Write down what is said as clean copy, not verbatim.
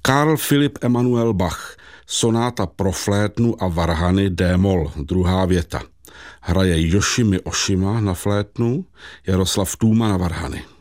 Karl Philipp Emanuel Bach, sonáta pro flétnu a varhany d-moll, druhá věta. Hraje Yoshimi Oshima na flétnu, Jaroslav Tůma na varhany.